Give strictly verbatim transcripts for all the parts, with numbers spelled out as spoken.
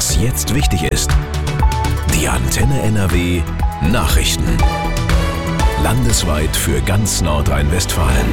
Was jetzt wichtig ist. Die Antenne N R W Nachrichten. Landesweit für ganz Nordrhein-Westfalen.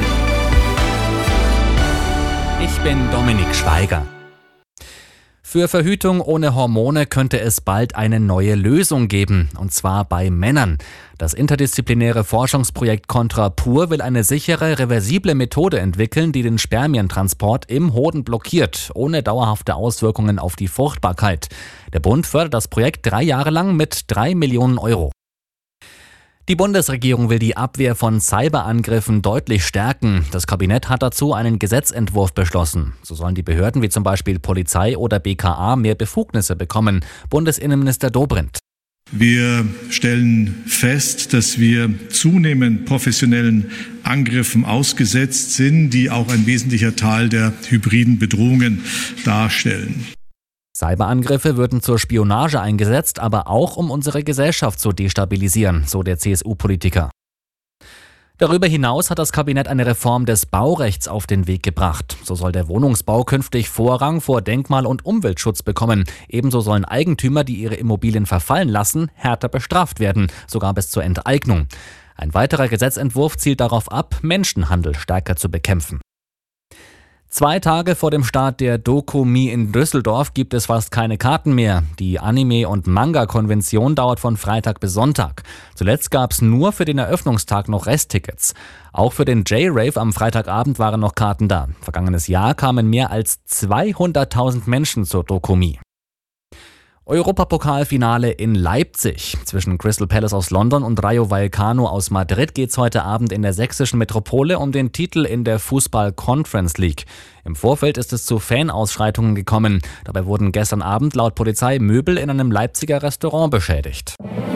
Ich bin Dominik Schweiger. Für Verhütung ohne Hormone könnte es bald eine neue Lösung geben, und zwar bei Männern. Das interdisziplinäre Forschungsprojekt ContraPur will eine sichere, reversible Methode entwickeln, die den Spermientransport im Hoden blockiert, ohne dauerhafte Auswirkungen auf die Fruchtbarkeit. Der Bund fördert das Projekt drei Jahre lang mit drei Millionen Euro. Die Bundesregierung will die Abwehr von Cyberangriffen deutlich stärken. Das Kabinett hat dazu einen Gesetzentwurf beschlossen. So sollen die Behörden wie zum Beispiel Polizei oder B K A mehr Befugnisse bekommen. Bundesinnenminister Dobrindt. Wir stellen fest, dass wir zunehmend professionellen Angriffen ausgesetzt sind, die auch ein wesentlicher Teil der hybriden Bedrohungen darstellen. Cyberangriffe würden zur Spionage eingesetzt, aber auch um unsere Gesellschaft zu destabilisieren, so der C S U-Politiker. Darüber hinaus hat das Kabinett eine Reform des Baurechts auf den Weg gebracht. So soll der Wohnungsbau künftig Vorrang vor Denkmal- und Umweltschutz bekommen. Ebenso sollen Eigentümer, die ihre Immobilien verfallen lassen, härter bestraft werden, sogar bis zur Enteignung. Ein weiterer Gesetzentwurf zielt darauf ab, Menschenhandel stärker zu bekämpfen. Zwei Tage vor dem Start der Dokumi in Düsseldorf gibt es fast keine Karten mehr. Die Anime- und Manga-Konvention dauert von Freitag bis Sonntag. Zuletzt gab es nur für den Eröffnungstag noch Resttickets. Auch für den J-Rave am Freitagabend waren noch Karten da. Vergangenes Jahr kamen mehr als zweihunderttausend Menschen zur Dokumi. Europapokalfinale in Leipzig. Zwischen Crystal Palace aus London und Rayo Vallecano aus Madrid geht's heute Abend in der sächsischen Metropole um den Titel in der Fußball-Conference League. Im Vorfeld ist es zu Fanausschreitungen gekommen. Dabei wurden gestern Abend laut Polizei Möbel in einem Leipziger Restaurant beschädigt.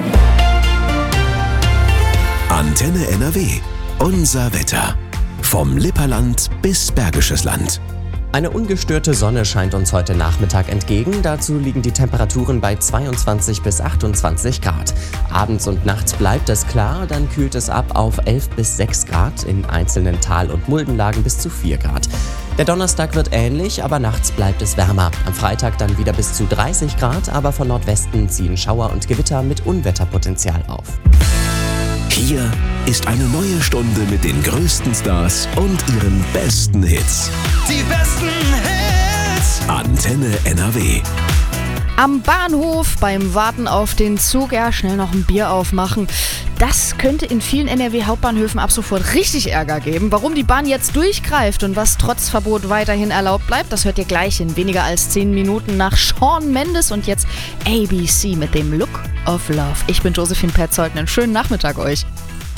Antenne N R W. Unser Wetter. Vom Lipperland bis Bergisches Land. Eine ungestörte Sonne scheint uns heute Nachmittag entgegen. Dazu liegen die Temperaturen bei zweiundzwanzig bis achtundzwanzig Grad. Abends und nachts bleibt es klar, dann kühlt es ab auf elf bis sechs Grad, in einzelnen Tal- und Muldenlagen bis zu vier Grad. Der Donnerstag wird ähnlich, aber nachts bleibt es wärmer. Am Freitag dann wieder bis zu dreißig Grad, aber von Nordwesten ziehen Schauer und Gewitter mit Unwetterpotenzial auf. Hier ist eine neue Stunde mit den größten Stars und ihren besten Hits. Die besten Hits. Antenne N R W. Am Bahnhof beim Warten auf den Zug, ja, schnell noch ein Bier aufmachen. Das könnte in vielen N R W-Hauptbahnhöfen ab sofort richtig Ärger geben. Warum die Bahn jetzt durchgreift und was trotz Verbot weiterhin erlaubt bleibt, das hört ihr gleich in weniger als zehn Minuten nach Shawn Mendes und jetzt A B C mit dem Look of Love. Ich bin Josephine Petzold, einen schönen Nachmittag euch.